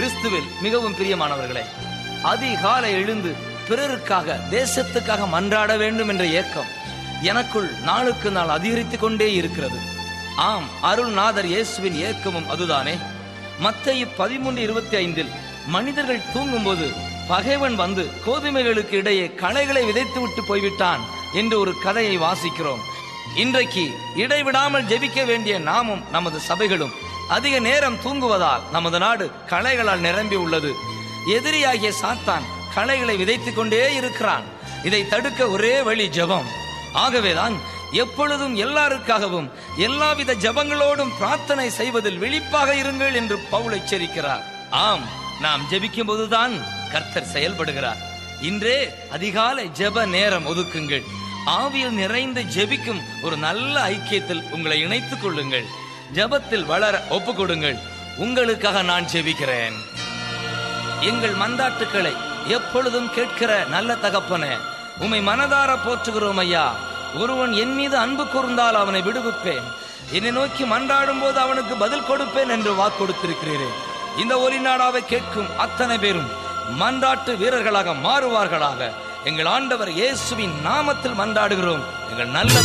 கிறிஸ்துவில் மிகவும் பிரியமானவர்களே, அதிகாலை எழுந்து பிறருக்காக, தேசத்துக்காக மன்றாட வேண்டும் என்ற ஏக்கம் எனக்குள் நாளுக்கு நாள் அதிகரித்துக் கொண்டே இருக்கிறது. ஆம், அருள்நாதர் இயேசுவின் ஏக்கமும் அதுதானே. மத்தேயு 13:25 மனிதர்கள் தூங்கும் போது பகைவன் வந்து கோதுமைகளுக்கு இடையே களைகளை விதைத்து விட்டு போய்விட்டான் என்று ஒரு கதையை வாசிக்கிறோம். இன்றைக்கு இடைவிடாமல் ஜெபிக்க வேண்டிய நாமும் நமது சபைகளும் அதிக நேரம் தூங்குவதால் நமது நாடு களைகளால் நிரம்பி உள்ளது. எதிரியாகிய சாத்தான் களைகளை விதைத்துக் கொண்டே இருக்கிறான். இதை தடுக்க ஒரே வழி ஜெபம். ஆகவேதான் எப்பொழுதும் எல்லாருக்காகவும் எல்லாவித ஜெபங்களோடும் பிரார்த்தனை செய்வதில் விழிப்பாக இருங்கள் என்று பவுல் எச்சரிக்கிறார். ஆம், நாம் ஜெபிக்கும் போதுதான் கர்த்தர் செயல்படுகிறார். இன்றே அதிகாலை ஜெப நேரம் ஒதுக்குங்கள். ஆவியில் நிறைந்து ஜெபிக்கும் ஒரு நல்ல ஐக்கியத்தில் உங்களை இணைத்துக் கொள்ளுங்கள். ஜெபத்தில் வளர ஒப்புக் கொடுங்கள். உங்களுக்காக நான் ஜெபிக்கிறேன். எங்கள் மன்றாட்டுக்களை எப்பொழுதும் கேட்கிற நல்ல தகப்பனே, உம்மை மனதார போற்றுகிறோம் ஐயா. ஒருவன் என் மீது அன்பு கூர்ந்தால் அவனை விடுவிப்பேன், என்னை நோக்கி மன்றாடும் போது அவனுக்கு பதில் கொடுப்பேன் என்று வாக்கு கொடுத்திருக்கிறீரே. இந்த ஒலிநாடாவை கேட்கும் அத்தனை பேரும் மன்றாட்டு வீரர்களாக மாறுவார்களாக. எங்கள் ஆண்டவர் இயேசுவின் நாமத்தில் மன்றாடுகிறோம் எங்கள் நல்ல